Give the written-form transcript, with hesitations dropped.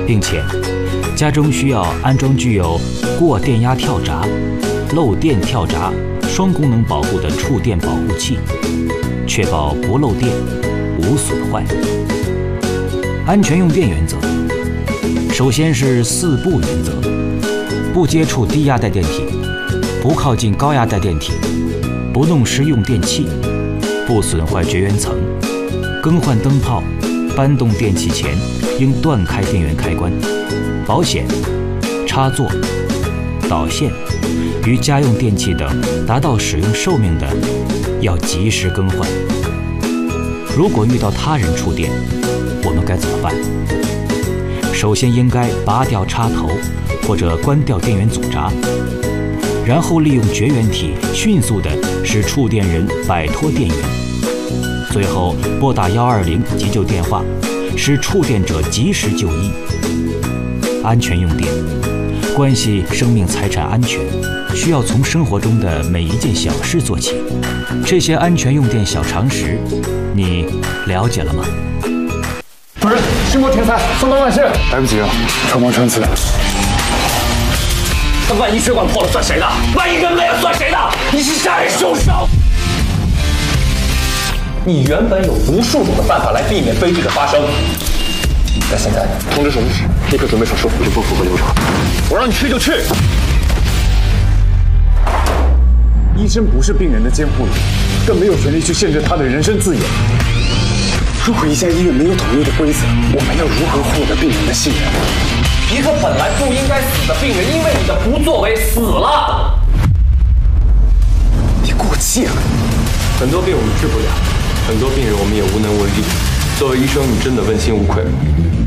并且家中需要安装具有过电压跳闸、漏电跳闸双功能保护的触电保护器，确保不漏电、无损坏。安全用电原则，首先是4不原则：不接触低压带电体，不靠近高压带电体，不弄湿用电器，不损坏绝缘层。更换灯泡、搬动电器前应断开电源开关。保险、插座、导线与家用电器等达到使用寿命的，要及时更换。如果遇到他人触电，我们该怎么办？首先应该拔掉插头或者关掉电源阻闸，然后利用绝缘体迅速地使触电人摆脱电源，最后拨打120急救电话，使触电者及时就医。安全用电关系生命财产安全，需要从生活中的每一件小事做起。这些安全用电小常识，你了解了吗？ 主任，石墨停材，送到万事。来不及了，穿帮穿刺。 那万一水管破了算谁的？万一人没了算谁的？你是杀人凶手！你原本有无数种的办法来避免悲剧的发生，但现在通知手术室，立刻准备手术，这不符合流程。我让你去就去。 医生不是病人的监护人，更没有权利去限制他的人身自由。如果一家医院没有统一的规则，我们要如何获得病人的信任？ 一个本来不应该死的病人，因为你的不作为死了。 你过气了。 很多病我们治不了，很多病人我们也无能为力。作为医生，你真的问心无愧吗？